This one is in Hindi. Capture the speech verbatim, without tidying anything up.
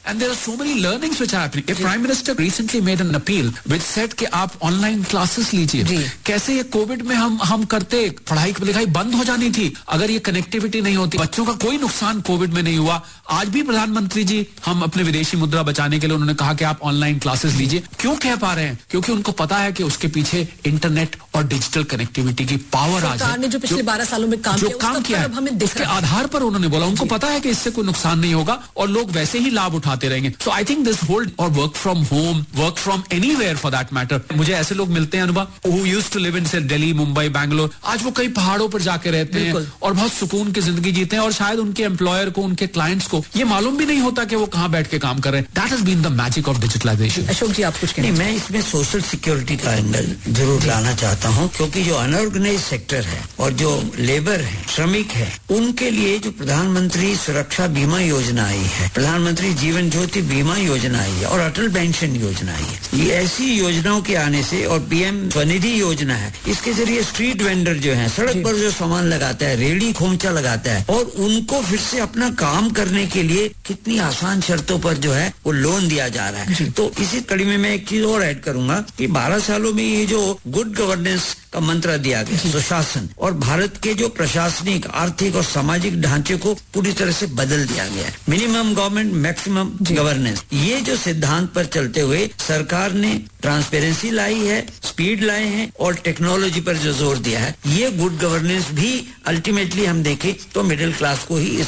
and there are so many learnings which are happening. A Prime Minister recently made an appeal which said कि आप ऑनलाइन क्लासेस लीजिए. कैसे ये कोविड में हम हम करते, पढ़ाई लिखाई बंद हो जानी थी अगर ये कनेक्टिविटी नहीं होती. बच्चों का कोई नुकसान कोविड में नहीं हुआ. आज भी प्रधानमंत्री जी हम अपने विदेशी मुद्रा बचाने के लिए उन्होंने कहा कि आप ऑनलाइन क्लासेस लीजिए. क्यों कह पा रहे हैं? क्योंकि उनको पता है कि उसके पीछे इंटरनेट और डिजिटल कनेक्टिविटी की पावर आज है. ने जो पिछले बारह सालों में काम जो किया, काम किया है उसके आधार पर उन्होंने बोला. उनको पता है कि इससे कोई नुकसान नहीं होगा और लोग वैसे ही लाभ उठाते रहेंगे. सो आई थिंक दिस होल्ड और work from home, work from anywhere for that matter. मुझे ऐसे लोग मिलते हैं अनुभव who used to live in से दिल्ली, मुंबई, बैंगलोर. आज वो कई पहाड़ों पर जाके रहते हैं और बहुत सुकून की जिंदगी जीते हैं और शायद उनके एम्प्लॉयर को, उनके क्लाइंट्स को ये मालूम भी नहीं होता कि वो कहाँ बैठ के काम कर रहे हैं. That has been the magic of digitalisation. Ashok जी आप कुछ कहें? मैं इसमें सोशल सिक्योरिटी का एंगल जरूर लाना चाहता हूँ, क्योंकि जो अनऑर्गेनाइज सेक्टर है और जो लेबर है, श्रमिक है, उनके लिए जो प्रधानमंत्री सुरक्षा बीमा योजना आई है, प्रधानमंत्री जीवन ज्योति बीमा योजना आई है और अटल पेंशन योजना आई है, ये ऐसी योजनाओं के आने से और पीएम स्वनिधि योजना है, इसके जरिए स्ट्रीट वेंडर जो है, सड़क पर जो सामान लगाता है, रेडी खोमचा लगाता है, और उनको फिर से अपना काम करने के लिए कितनी आसान शर्तों पर जो है वो लोन दिया जा रहा है. तो इसी कड़ी में मैं एक चीज और ऐड करूंगा कि बारह सालों में ये जो गुड गवर्नेंस का मंत्र दिया गया, सुशासन, और भारत के जो प्रशासनिक, आर्थिक और सामाजिक ढांचे को पूरी तरह से बदल दिया गया है. मिनिमम गवर्नमेंट, मैक्सिमम गवर्नेंस, ये जो सिद्धांत पर चलते हुए सरकार ने ट्रांसपेरेंसी लाई है, स्पीड लाए हैं और टेक्नोलॉजी पर जो जोर दिया है, ये गुड गवर्नेंस भी अल्टीमेटली हम देखें तो मिडिल क्लास को ही